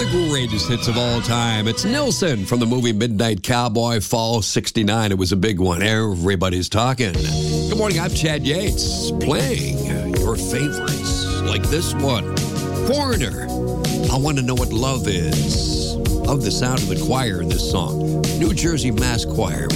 the greatest hits of all time. It's Nilsson from the movie Midnight Cowboy, Fall 69. It was a big one. Everybody's talking. Good morning, I'm Chad Yates, playing your favorites, like this one. Foreigner, I Want to Know What Love Is. Love the sound of the choir in this song. New Jersey Mass Choir.